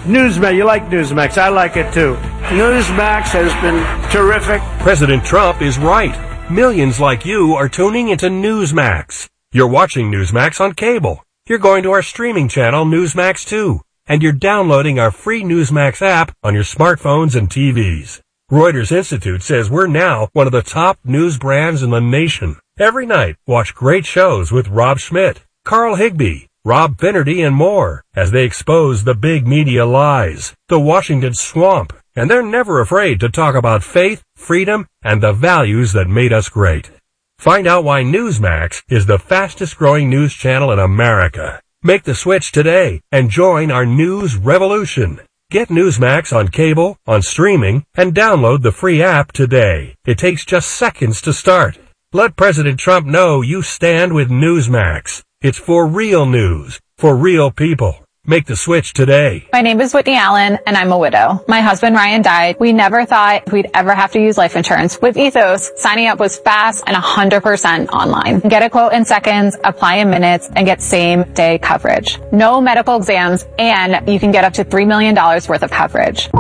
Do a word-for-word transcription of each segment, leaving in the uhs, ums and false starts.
Newsmax, you like Newsmax. I like it too. Newsmax has been terrific. President Trump is right. Millions like you are tuning into Newsmax. You're watching Newsmax on cable. You're going to our streaming channel, Newsmax two. And you're downloading our free Newsmax app on your smartphones and T Vs. Reuters Institute says we're now one of the top news brands in the nation. Every night, watch great shows with Rob Schmidt, Carl Higbie, Rob Finnerty, and more as they expose the big media lies, the Washington swamp, and they're never afraid to talk about faith, freedom, and the values that made us great. Find out why Newsmax is the fastest growing news channel in America. Make the switch today and join our news revolution. Get Newsmax on cable, on streaming, and download the free app today. It takes just seconds to start. Let President Trump know you stand with Newsmax. It's for real news, for real people. Make the switch today. My name is Whitney Allen, and I'm a widow. My husband, Ryan, died. We never thought we'd ever have to use life insurance. With Ethos, signing up was fast and one hundred percent online. Get a quote in seconds, apply in minutes, and get same-day coverage. No medical exams, and you can get up to three million dollars worth of coverage.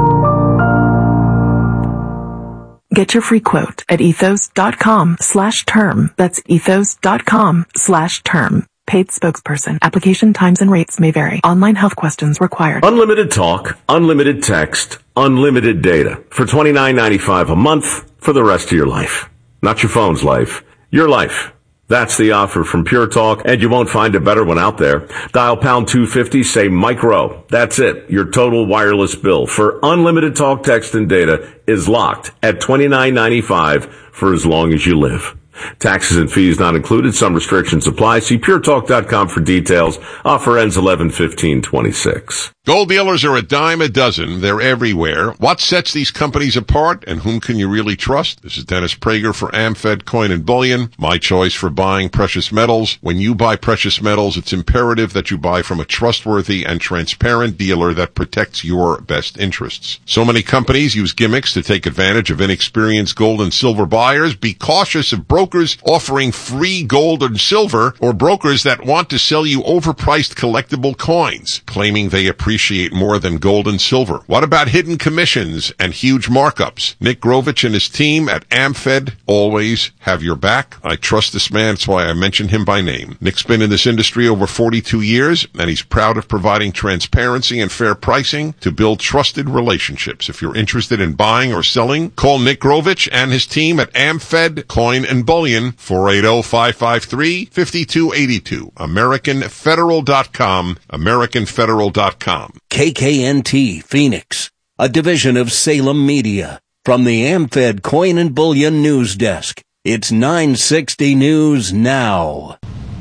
Get your free quote at ethos.com slash term. That's ethos.com slash term. Paid spokesperson. Application times and rates may vary. Online health questions required. Unlimited talk, unlimited text, unlimited data for twenty-nine ninety-five a month for the rest of your life. Not your phone's life, your life. That's the offer from Pure Talk, and you won't find a better one out there. Dial pound two fifty, say micro. That's it. Your total wireless bill for unlimited talk, text, and data is locked at twenty-nine ninety-five for as long as you live. Taxes and fees not included. Some restrictions apply. See pure talk dot com for details. Offer ends eleven fifteen twenty-six. Gold dealers are a dime a dozen. They're everywhere. What sets these companies apart, and whom can you really trust? This is Dennis Prager for AmFed Coin and Bullion, my choice for buying precious metals. When you buy precious metals, it's imperative that you buy from a trustworthy and transparent dealer that protects your best interests. So many companies use gimmicks to take advantage of inexperienced gold and silver buyers. Be cautious of brokers offering free gold and silver, or brokers that want to sell you overpriced collectible coins, claiming they appreciate more than gold and silver. What about hidden commissions and huge markups? Nick Grovich and his team at AmFed always have your back. I trust this man. That's why I mentioned him by name. Nick's been in this industry over forty-two years, and he's proud of providing transparency and fair pricing to build trusted relationships. If you're interested in buying or selling, call Nick Grovich and his team at AmFed Coin and Bullion, four eight zero, five five three, five two eight two. American Federal dot com, American Federal dot com. K K N T Phoenix, a division of Salem Media. From the AmFed Coin and Bullion News Desk, it's nine sixty News Now.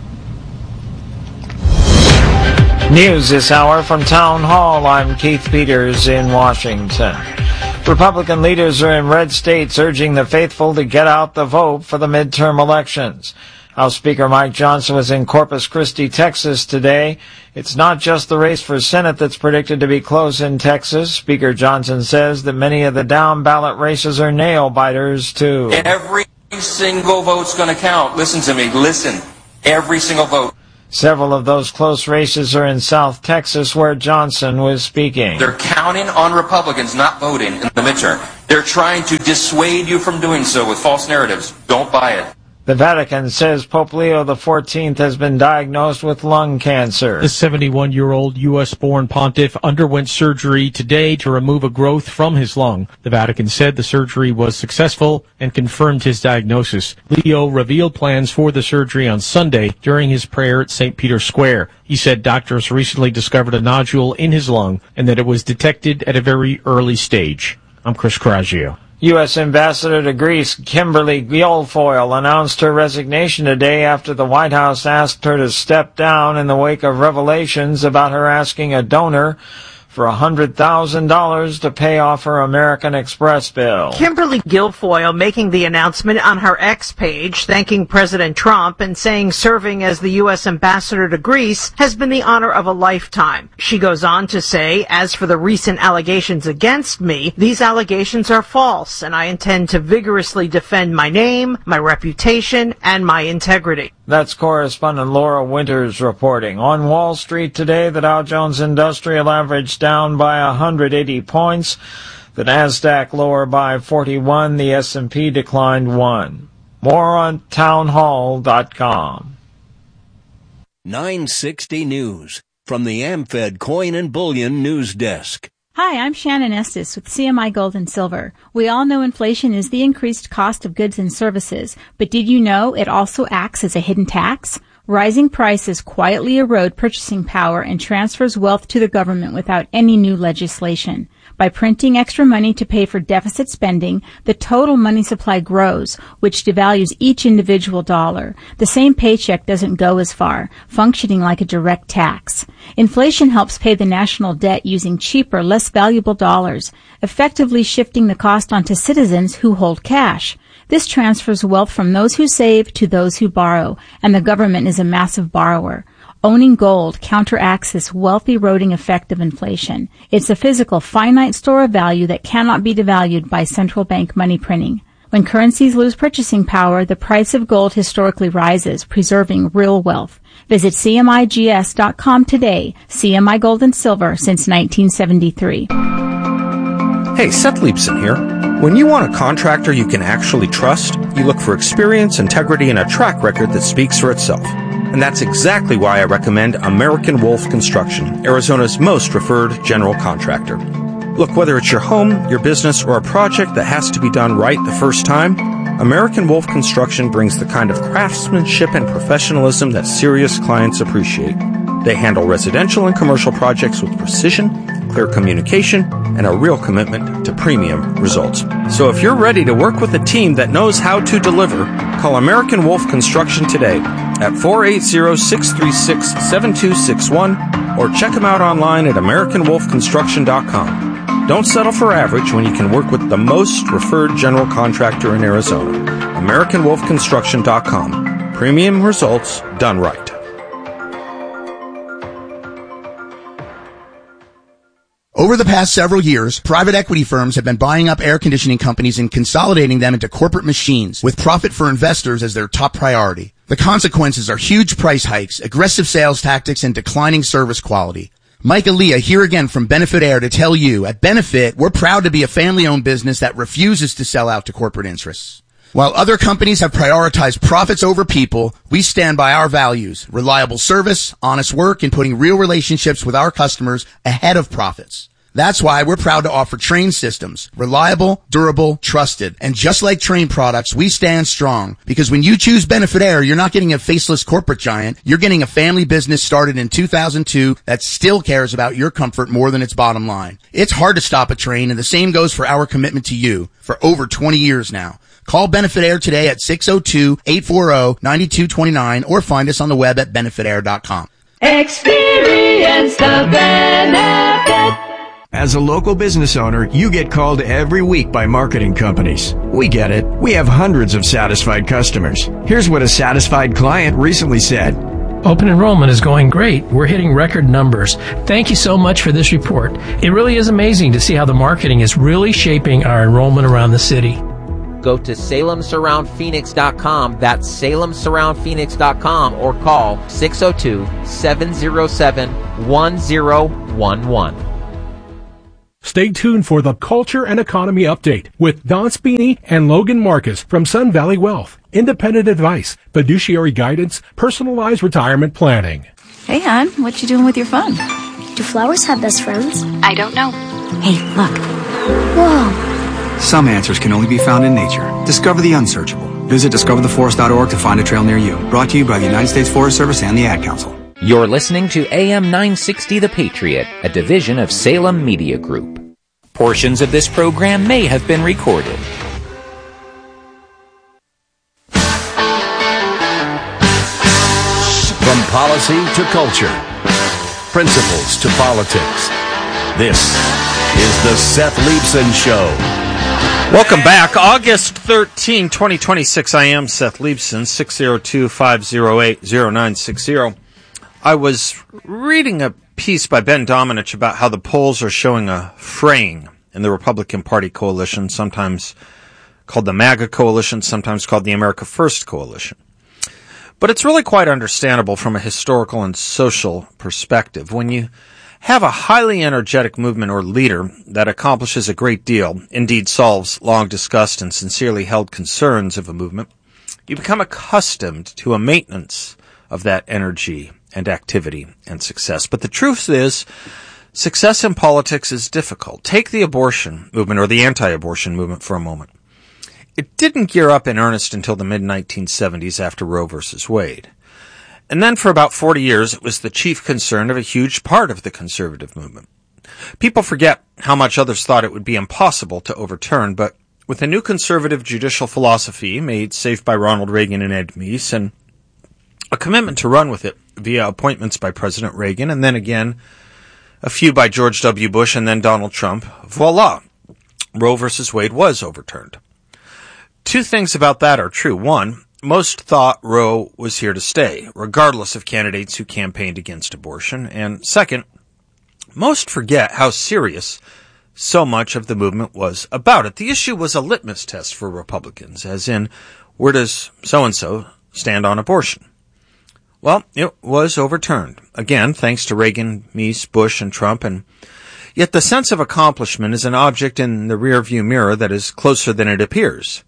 News this hour from Town Hall. I'm Keith Peters in Washington. Republican leaders are in red states urging the faithful to get out the vote for the midterm elections. House Speaker Mike Johnson was in Corpus Christi, Texas today. It's not just the race for Senate that's predicted to be close in Texas. Speaker Johnson says that many of the down-ballot races are nail-biters, too. Every single vote's going to count. Listen to me. Listen. Every single vote. Several of those close races are in South Texas, where Johnson was speaking. They're counting on Republicans not voting in the midterm. They're trying to dissuade you from doing so with false narratives. Don't buy it. The Vatican says Pope Leo the fourteenth has been diagnosed with lung cancer. The seventy-one-year-old U S born pontiff underwent surgery today to remove a growth from his lung. The Vatican said the surgery was successful and confirmed his diagnosis. Leo revealed plans for the surgery on Sunday during his prayer at Saint Peter's Square. He said doctors recently discovered a nodule in his lung and that it was detected at a very early stage. I'm Chris Coraggio. U S Ambassador to Greece Kimberly Guilfoyle announced her resignation today after the White House asked her to step down in the wake of revelations about her asking a donor for one hundred thousand dollars to pay off her American Express bill. Kimberly Guilfoyle making the announcement on her X page, thanking President Trump and saying serving as the U S ambassador to Greece has been the honor of a lifetime. She goes on to say, as for the recent allegations against me, these allegations are false, and I intend to vigorously defend my name, my reputation, and my integrity. That's correspondent Laura Winters reporting. On Wall Street today, the Dow Jones Industrial Average down by one hundred eighty points. The Nasdaq lower by forty-one. The S and P declined one. More on townhall dot com. nine sixty News from the AmFed Coin and Bullion News Desk. Hi, I'm Shannon Estes with C M I Gold and Silver. We all know inflation is the increased cost of goods and services, but did you know it also acts as a hidden tax? Rising prices quietly erode purchasing power and transfers wealth to the government without any new legislation. By printing extra money to pay for deficit spending, the total money supply grows, which devalues each individual dollar. The same paycheck doesn't go as far, functioning like a direct tax. Inflation helps pay the national debt using cheaper, less valuable dollars, effectively shifting the cost onto citizens who hold cash. This transfers wealth from those who save to those who borrow, and the government is a massive borrower. Owning gold counteracts this wealth-eroding effect of inflation. It's a physical, finite store of value that cannot be devalued by central bank money printing. When currencies lose purchasing power, the price of gold historically rises, preserving real wealth. Visit C M I G S dot com today. C M I Gold and Silver since nineteen seventy-three. Hey, Seth Leibson here. When you want a contractor you can actually trust, you look for experience, integrity, and a track record that speaks for itself. And that's exactly why I recommend American Wolf Construction, Arizona's most referred general contractor. Look, whether it's your home, your business, or a project that has to be done right the first time, American Wolf Construction brings the kind of craftsmanship and professionalism that serious clients appreciate. They handle residential and commercial projects with precision, clear communication, and a real commitment to premium results. So if you're ready to work with a team that knows how to deliver, call American Wolf Construction today at four eight zero, six three six, seven two six one or check them out online at American Wolf Construction dot com. Don't settle for average when you can work with the most referred general contractor in Arizona. American Wolf Construction dot com. Premium results done right. Over the past several years, private equity firms have been buying up air conditioning companies and consolidating them into corporate machines, with profit for investors as their top priority. The consequences are huge price hikes, aggressive sales tactics, and declining service quality. Mike Aaliyah here again from Benefit Air to tell you, at Benefit, we're proud to be a family-owned business that refuses to sell out to corporate interests. While other companies have prioritized profits over people, we stand by our values: reliable service, honest work, and putting real relationships with our customers ahead of profits. That's why we're proud to offer Trane systems. Reliable, durable, trusted. And just like Trane products, we stand strong. Because when you choose Benefit Air, you're not getting a faceless corporate giant. You're getting a family business started in two thousand two that still cares about your comfort more than its bottom line. It's hard to stop a Trane, and the same goes for our commitment to you for over twenty years now. Call Benefit Air today at six oh two, eight four zero, nine two two nine or find us on the web at benefit air dot com. Experience the benefit. As a local business owner, you get called every week by marketing companies. We get it. We have hundreds of satisfied customers. Here's what a satisfied client recently said. Open enrollment is going great. We're hitting record numbers. Thank you so much for this report. It really is amazing to see how the marketing is really shaping our enrollment around the city. Go to Salem Surround Phoenix dot com. That's Salem Surround Phoenix dot com or call six oh two, seven oh seven, one oh one one. Stay tuned for the Culture and Economy Update with Don Spini and Logan Marcus from Sun Valley Wealth. Independent advice, fiduciary guidance, personalized retirement planning. Hey, hon, what you doing with your phone? Do flowers have best friends? I don't know. Hey, look. Whoa. Some answers can only be found in nature. Discover the unsearchable. Visit discover the forest dot org to find a trail near you. Brought to you by the United States Forest Service and the Ad Council. You're listening to A M nine sixty The Patriot, a division of Salem Media Group. Portions of this program may have been recorded. From policy to culture, principles to politics, this is the Seth Leibson Show. Welcome back. August thirteenth, twenty twenty-six. I am Seth Leibson, six oh two, five oh eight, oh nine six oh. I was reading a piece by Ben Domenech about how the polls are showing a fraying in the Republican Party coalition, sometimes called the MAGA coalition, sometimes called the America First coalition. But it's really quite understandable from a historical and social perspective. When you have a highly energetic movement or leader that accomplishes a great deal, indeed solves long-discussed and sincerely held concerns of a movement, you become accustomed to a maintenance of that energy and activity and success. But the truth is, success in politics is difficult. Take the abortion movement or the anti-abortion movement for a moment. It didn't gear up in earnest until the mid nineteen seventies after Roe versus Wade. And then for about forty years, it was the chief concern of a huge part of the conservative movement. People forget how much others thought it would be impossible to overturn, but with a new conservative judicial philosophy made safe by Ronald Reagan and Ed Meese, and a commitment to run with it via appointments by President Reagan, and then again a few by George W. Bush and then Donald Trump, voila, Roe versus Wade was overturned. Two things about that are true. One, most thought Roe was here to stay, regardless of candidates who campaigned against abortion. And second, most forget how serious so much of the movement was about it. The issue was a litmus test for Republicans, as in, where does so-and-so stand on abortion? Well, it was overturned. Again, thanks to Reagan, Meese, Bush, and Trump, and yet the sense of accomplishment is an object in the rearview mirror that is closer than it appears.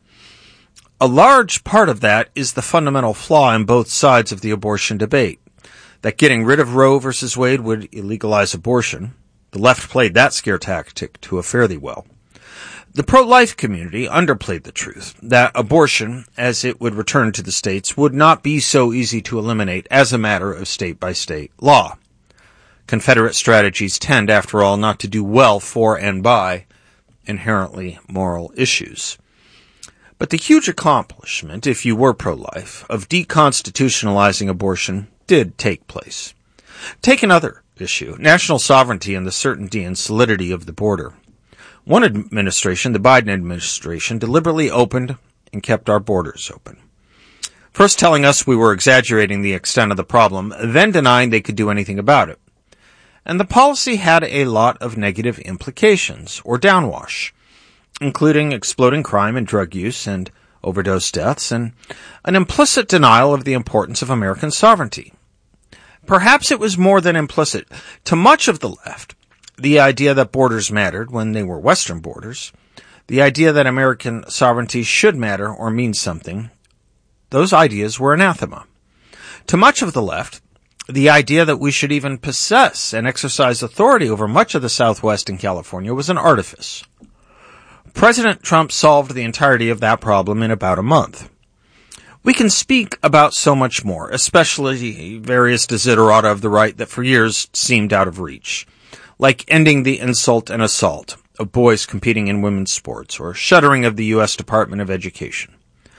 A large part of that is the fundamental flaw in both sides of the abortion debate, that getting rid of Roe versus Wade would illegalize abortion. The left played that scare tactic to a fairly well. The pro-life community underplayed the truth, that abortion, as it would return to the states, would not be so easy to eliminate as a matter of state-by-state law. Confederate strategies tend, after all, not to do well for and by inherently moral issues. But the huge accomplishment, if you were pro-life, of deconstitutionalizing abortion did take place. Take another issue, national sovereignty and the certainty and solidity of the border. One administration, the Biden administration, deliberately opened and kept our borders open. First telling us we were exaggerating the extent of the problem, then denying they could do anything about it. And the policy had a lot of negative implications, or downwash, including exploding crime and drug use and overdose deaths, and an implicit denial of the importance of American sovereignty. Perhaps it was more than implicit. To much of the left, the idea that borders mattered when they were Western borders, the idea that American sovereignty should matter or mean something, those ideas were anathema. To much of the left, the idea that we should even possess and exercise authority over much of the Southwest and California was an artifice. President Trump solved the entirety of that problem in about a month. We can speak about so much more, especially various desiderata of the right that for years seemed out of reach, like ending the insult and assault of boys competing in women's sports, or shuttering of the U S Department of Education.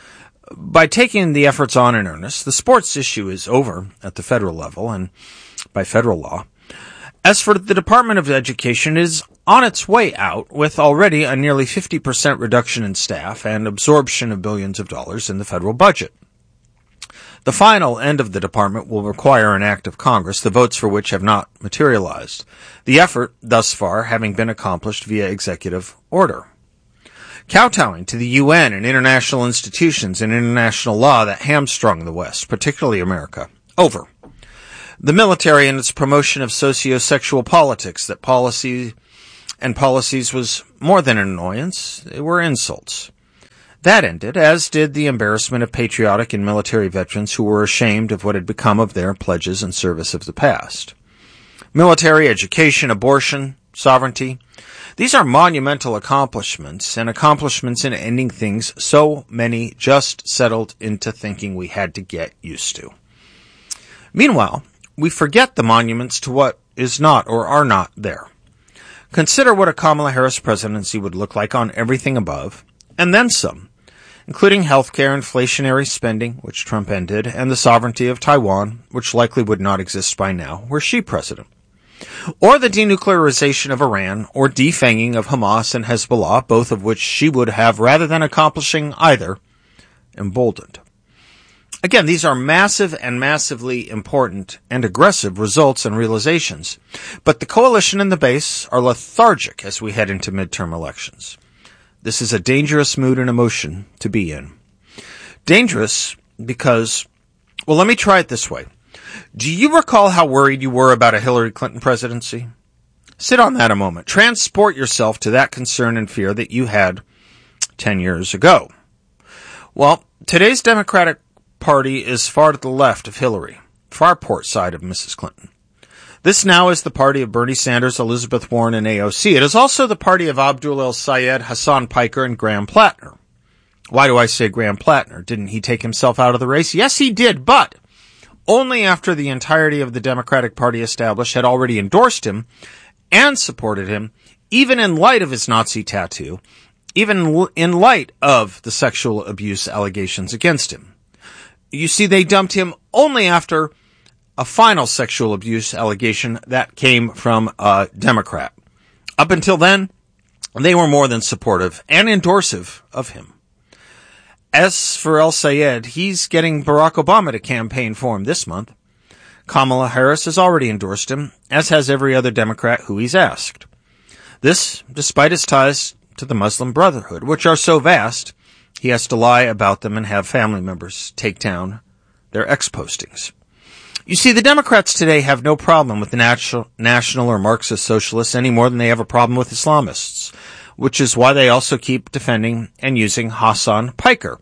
By taking the efforts on in earnest, the sports issue is over at the federal level and by federal law. As for the Department of Education, it is on its way out with already a nearly fifty percent reduction in staff and absorption of billions of dollars in the federal budget. The final end of the department will require an act of Congress, the votes for which have not materialized, the effort thus far having been accomplished via executive order. Kowtowing to the U N and international institutions and international law that hamstrung the West, particularly America, over. The military and its promotion of socio-sexual politics that policy and policies was more than an annoyance, they were insults. That ended, as did the embarrassment of patriotic and military veterans who were ashamed of what had become of their pledges and service of the past. Military, education, abortion, sovereignty, these are monumental accomplishments, and accomplishments in ending things so many just settled into thinking we had to get used to. Meanwhile, we forget the monuments to what is not or are not there. Consider what a Kamala Harris presidency would look like on everything above, and then some, including healthcare, inflationary spending, which Trump ended, and the sovereignty of Taiwan, which likely would not exist by now, were she president. Or the denuclearization of Iran, or defanging of Hamas and Hezbollah, both of which she would have, rather than accomplishing either, emboldened. Again, these are massive and massively important and aggressive results and realizations, but the coalition and the base are lethargic as we head into midterm elections. This is a dangerous mood and emotion to be in. Dangerous because Well, let me try it this way. Do you recall how worried you were about a Hillary Clinton presidency? Sit on that a moment. Transport yourself to that concern and fear that you had ten years ago. Well, today's Democratic Party is far to the left of Hillary, far port side of Missus Clinton. This now is the party of Bernie Sanders, Elizabeth Warren, and A O C. It is also the party of Abdul El-Sayed, Hassan Piker, and Graham Plattner. Why do I say Graham Plattner? Didn't he take himself out of the race? Yes, he did, but only after the entirety of the Democratic Party established had already endorsed him and supported him, even in light of his Nazi tattoo, even in light of the sexual abuse allegations against him. You see, they dumped him only after a final sexual abuse allegation that came from a Democrat. Up until then, they were more than supportive and endorsive of him. As for El-Sayed, he's getting Barack Obama to campaign for him this month. Kamala Harris has already endorsed him, as has every other Democrat who he's asked. This, despite his ties to the Muslim Brotherhood, which are so vast, he has to lie about them and have family members take down their ex-postings. You see, the Democrats today have no problem with the national, national or Marxist socialists any more than they have a problem with Islamists, which is why they also keep defending and using Hassan Piker.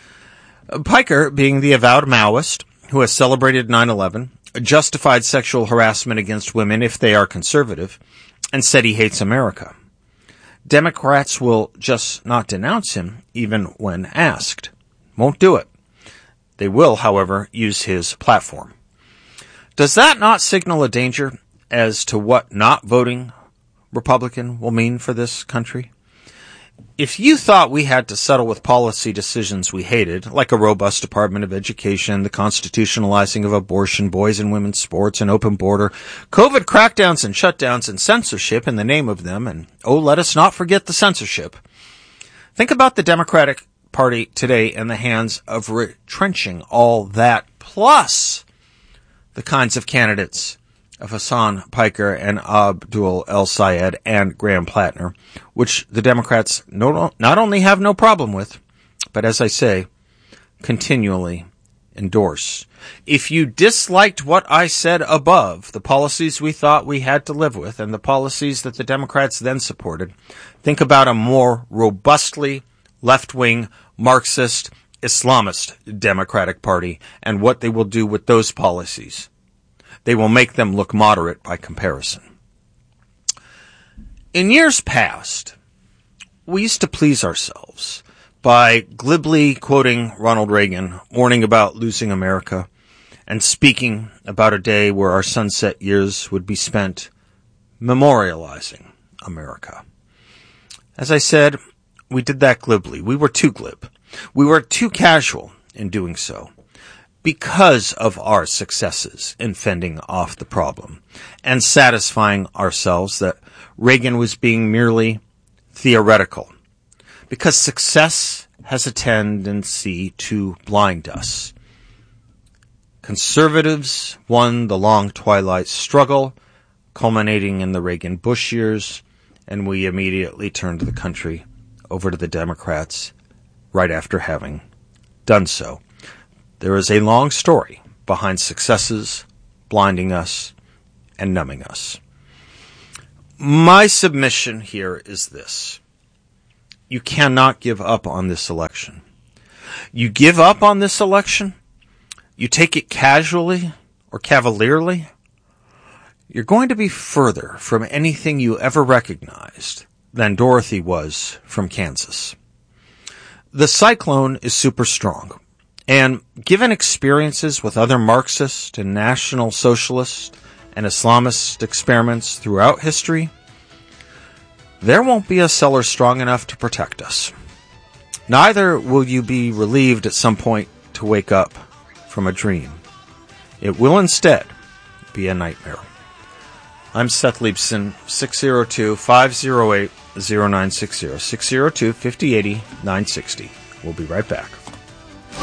Piker, being the avowed Maoist who has celebrated nine eleven, justified sexual harassment against women if they are conservative, and said he hates America. Democrats will just not denounce him, even when asked. Won't do it. They will, however, use his platform. Does that not signal a danger as to what not voting Republican will mean for this country? If you thought we had to settle with policy decisions we hated, like a robust Department of Education, the constitutionalizing of abortion, boys and women's sports, an open border, COVID crackdowns and shutdowns and censorship in the name of them, and oh, let us not forget the censorship. Think about the Democratic Party today in the hands of retrenching all that, plus the kinds of candidates of Hassan Piker and Abdul El-Sayed and Graham Plattner, which the Democrats no, not only have no problem with, but as I say, continually endorse. If you disliked what I said above, the policies we thought we had to live with and the policies that the Democrats then supported, think about a more robustly left-wing Marxist Islamist Democratic Party and what they will do with those policies. They will make them look moderate by comparison. In years past, we used to please ourselves by glibly quoting Ronald Reagan, warning about losing America, and speaking about a day where our sunset years would be spent memorializing America. As I said, we did that glibly. We were too glib. We were too casual in doing so, because of our successes in fending off the problem and satisfying ourselves that Reagan was being merely theoretical. Because success has a tendency to blind us. Conservatives won the long twilight struggle, culminating in the Reagan-Bush years, and we immediately turned the country over to the Democrats right after having done so. There is a long story behind successes blinding us and numbing us. My submission here is this. You cannot give up on this election. You give up on this election, you take it casually or cavalierly, you're going to be further from anything you ever recognized than Dorothy was from Kansas. The cyclone is super strong. And given experiences with other Marxist and National Socialist and Islamist experiments throughout history, there won't be a cellar strong enough to protect us. Neither will you be relieved at some point to wake up from a dream. It will instead be a nightmare. I'm Seth Leibson, six oh two, five oh eight, oh nine six oh, six oh two, five oh eight oh, nine six oh. We'll be right back.